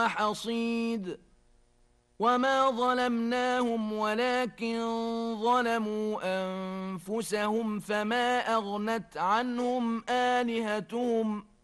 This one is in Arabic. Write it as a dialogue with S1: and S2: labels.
S1: حصيد وما ظلمناهم ولكن ظلموا أنفسهم فما أغنت عنهم آلهتهم